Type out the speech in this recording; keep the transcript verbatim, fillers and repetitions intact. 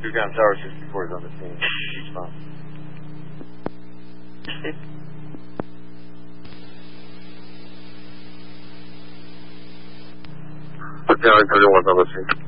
Recon Tower sixty-four is on the scene. Response. Tower thirty-one is on the scene.